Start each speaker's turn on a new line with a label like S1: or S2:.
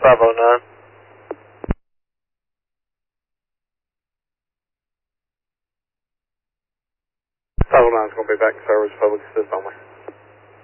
S1: 509. 509 is going to be back in service, public assist only.